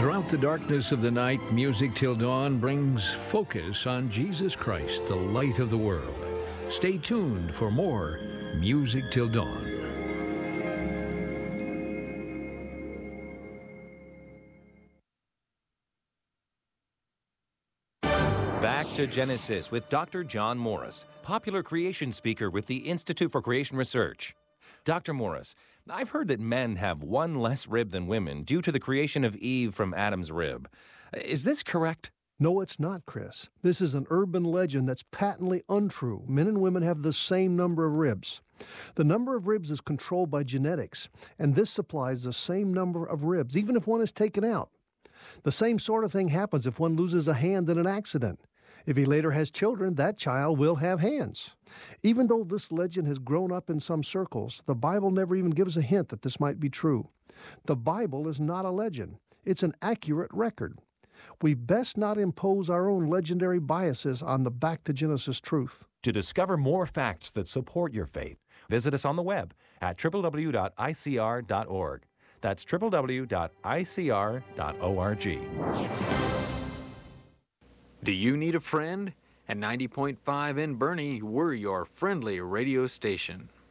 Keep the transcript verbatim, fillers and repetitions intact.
Throughout the darkness of the night, Music Till Dawn brings focus on Jesus Christ, the light of the world. Stay tuned for more Music Till Dawn. Back to Genesis with Doctor John Morris, popular creation speaker with the Institute for Creation Research. Doctor Morris, I've heard that men have one less rib than women due to the creation of Eve from Adam's rib. Is this correct? No, it's not, Chris. This is an urban legend that's patently untrue. Men and women have the same number of ribs. The number of ribs is controlled by genetics, and this supplies the same number of ribs, even if one is taken out. The same sort of thing happens if one loses a hand in an accident. If he later has children, that child will have hands. Even though this legend has grown up in some circles, the Bible never even gives a hint that this might be true. The Bible is not a legend. It's an accurate record. We best not impose our own legendary biases on the Back to Genesis truth. To discover more facts that support your faith, visit us on the web at w w w dot i c r dot org. That's w w w dot i c r dot org. Do you need a friend? At ninety point five in Bernie, we're your friendly radio station.